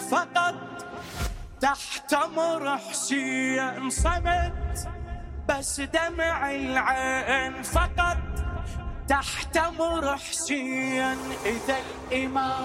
فقط تحت أمر حسين صمت، بس دمع العين فقط تحت أمر حسين. إذا الإمام